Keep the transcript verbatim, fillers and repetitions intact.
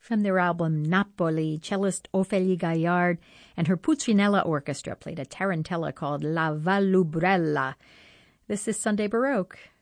From their album Napoli, cellist Ophélie Gaillard and her Pulcinella Orchestra played a tarantella called La Vallubrella. This is Sunday Baroque.